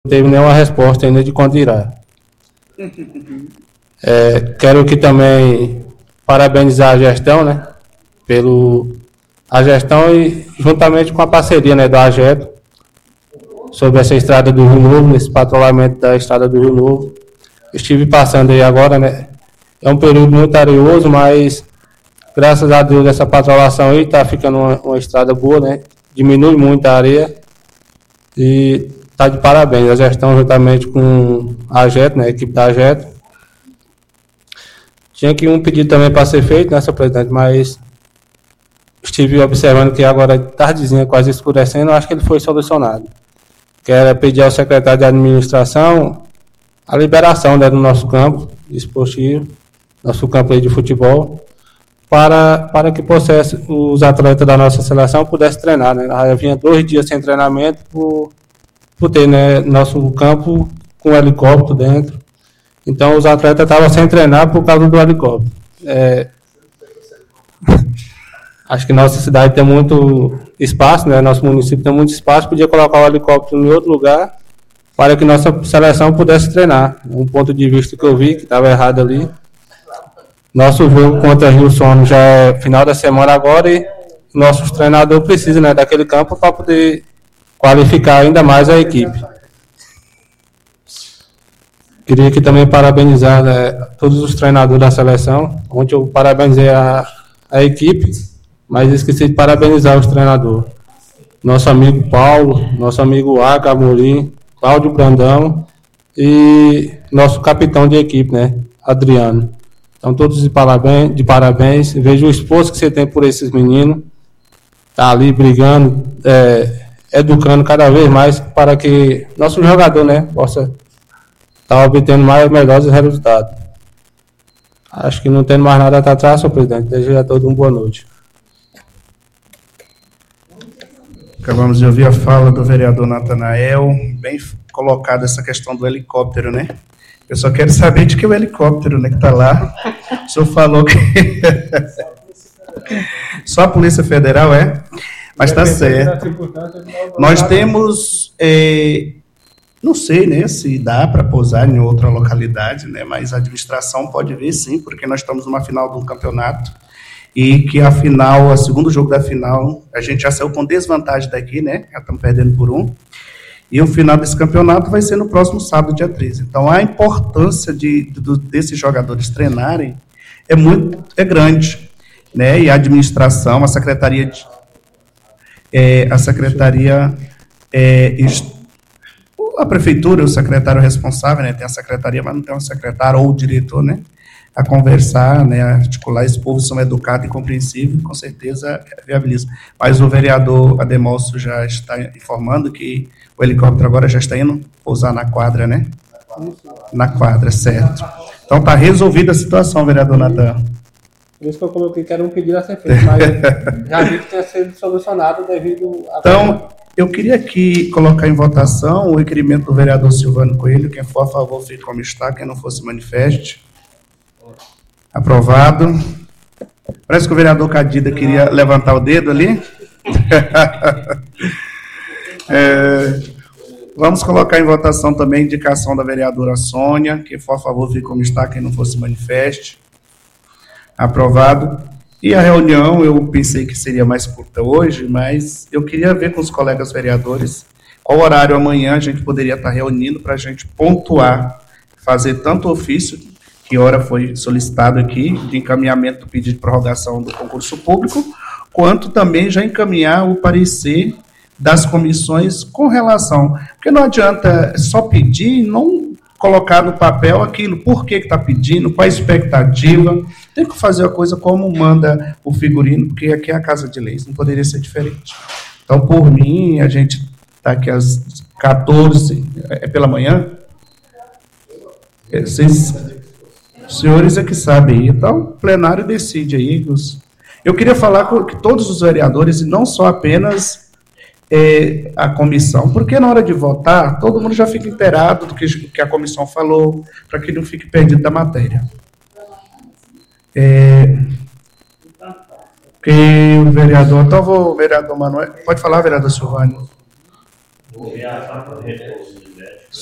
teve nenhuma resposta ainda de quando irá. Quero aqui também parabenizar a gestão, né, a gestão e juntamente com a parceria, né, do AGEP, sobre essa estrada do Rio Novo, nesse patrulhamento da estrada do Rio Novo. Estive passando aí agora, né, é um período muito areoso, mas graças a Deus essa patrulação aí está ficando uma estrada boa, né, diminui muito a areia e está de parabéns a gestão juntamente com a AGET, né, a equipe da AGET. Tinha aqui um pedido também para ser feito, né, senhor presidente, mas estive observando que agora, tardezinha, quase escurecendo, acho que ele foi solucionado. Que era pedir ao secretário de administração a liberação, né, do nosso campo esportivo, nosso campo aí de futebol, para que os atletas da nossa seleção pudessem treinar, né. Já vinha 2 dias sem treinamento por ter, né, nosso campo com helicóptero dentro. Então, os atletas estavam sem treinar por causa do helicóptero. Acho que nossa cidade tem muito espaço, né? Nosso município tem muito espaço, podia colocar o helicóptero em outro lugar para que nossa seleção pudesse treinar. Um ponto de vista que eu vi, que estava errado ali. Nosso jogo contra Rio Sono já é final da semana agora e nossos treinadores precisam, né, daquele campo para poder qualificar ainda mais a equipe. Queria aqui também parabenizar, né, todos os treinadores da seleção. Ontem eu parabenizei a equipe, mas esqueci de parabenizar os treinadores. Nosso amigo Paulo, nosso amigo Aca Amorim, Cláudio Brandão e nosso capitão de equipe, né, Adriano. Então, todos de parabéns. Vejo o esforço que você tem por esses meninos. Tá ali brigando, educando cada vez mais para que nosso jogador, né, possa estar obtendo melhores resultados. Acho que não tem mais nada a atrás, senhor presidente. Desejo a todos uma boa noite. Acabamos de ouvir a fala do vereador Natanael, bem colocada essa questão do helicóptero, né? Eu só quero saber de que o helicóptero, né, que está lá. O senhor falou que... Só a Polícia Federal, é? Mas está certo. Nós temos... Não sei, né, se dá para pousar em outra localidade, né, mas a administração pode ver sim, porque nós estamos numa final de um campeonato e que a final, o segundo jogo da final, a gente já saiu com desvantagem daqui, né, já estamos perdendo por 1, e o final desse campeonato vai ser no próximo sábado, dia 13. Então, a importância desses jogadores treinarem é grande, né, e a administração, a prefeitura, o secretário responsável, né, tem a secretaria, mas não tem um secretário ou o diretor, né, a conversar, né, a articular. Esse povo são educados e compreensíveis, com certeza viabiliza. Mas o vereador Ademolso já está informando que o helicóptero agora já está indo pousar na quadra, né? Na quadra, certo. Então está resolvida a situação, vereador Natan. Por isso que eu coloquei que era um pedido a ser feito, mas já vi que tinha sido solucionado devido a... Então, eu queria aqui colocar em votação o requerimento do vereador Silvano Coelho. Quem for a favor, fique como está. Quem não for, se manifeste. Aprovado. Parece que o vereador Cadida queria levantar o dedo ali. Vamos colocar em votação também a indicação da vereadora Sônia. Quem for a favor, fique como está. Quem não for, se manifeste. Aprovado. E a reunião, eu pensei que seria mais curta hoje, mas eu queria ver com os colegas vereadores qual horário amanhã a gente poderia estar reunindo para a gente pontuar, fazer tanto ofício, que hora foi solicitado aqui, de encaminhamento do pedido de prorrogação do concurso público, quanto também já encaminhar o parecer das comissões com relação, porque não adianta só pedir e não colocar no papel aquilo, por que está pedindo, qual a expectativa, tem que fazer a coisa como manda o figurino, porque aqui é a Casa de Leis, não poderia ser diferente. Então, por mim, a gente está aqui às 14, pela manhã? Vocês, senhores é que sabem, então o plenário decide aí. Eu queria falar que todos os vereadores, e não só apenas a comissão, porque na hora de votar, todo mundo já fica inteirado do que a comissão falou, para que não fique perdido da matéria. Que o vereador, então o vereador Manuel, pode falar, vereador Silvânio? Vou reatar para repouso.